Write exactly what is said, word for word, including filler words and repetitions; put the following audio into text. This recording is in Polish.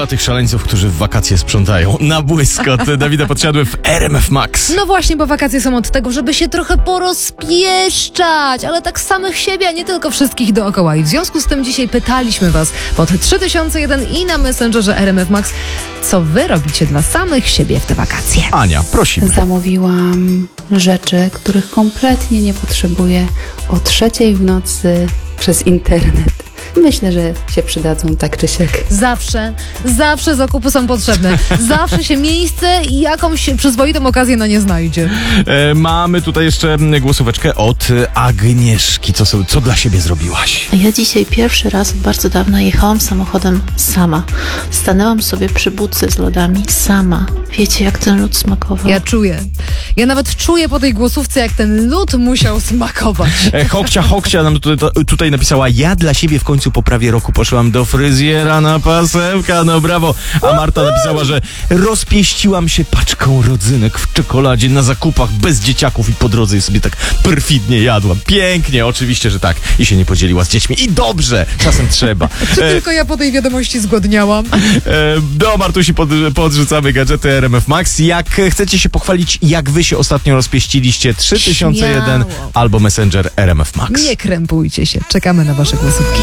dla tych szaleńców, którzy w wakacje sprzątają. Na błysk od Dawida Podsiadły w R M F Max. No właśnie, bo wakacje są od tego, żeby się trochę porozpieszczać, ale tak samych siebie, a nie tylko wszystkich dookoła. I w związku z tym dzisiaj pytaliśmy was pod trzy tysiące jeden i na Messengerze R M F Max, co wy robicie dla samych siebie w te wakacje. Ania, prosimy. Zamówiłam rzeczy, których kompletnie nie potrzebuję o trzeciej w nocy przez internet. Myślę, że się przydadzą tak czy siak. Zawsze, zawsze zakupy są potrzebne. Zawsze się miejsce i jakąś przyzwoitą okazję na nie znajdzie. E, mamy tutaj jeszcze głosóweczkę od Agnieszki. Co, sobie, co dla siebie zrobiłaś? Ja dzisiaj pierwszy raz od bardzo dawna jechałam samochodem sama. Stanęłam sobie przy budce z lodami sama. Wiecie, jak ten lód smakował? Ja czuję. Ja nawet czuję po tej głosówce, jak ten lód musiał smakować. E, Hokcia, Hokcia nam tutaj, tutaj napisała: ja dla siebie w końcu po prawie roku poszłam do fryzjera na pasemka, no brawo. A Marta napisała, że rozpieściłam się paczką rodzynek w czekoladzie na zakupach bez dzieciaków i po drodze je sobie tak perfidnie jadłam. Pięknie, oczywiście, że tak. I się nie podzieliła z dziećmi. I dobrze, czasem trzeba. Czy E, tylko ja po tej wiadomości zgłodniałam? E, do Martusi pod, podrzucamy gadżety R M F Max. Jak chcecie się pochwalić, jak wy się ostatnio rozpieściliście, trzy tysiące jeden Śmiało. albo Messenger R M F Max. Nie krępujcie się. Czekamy na wasze głosówki.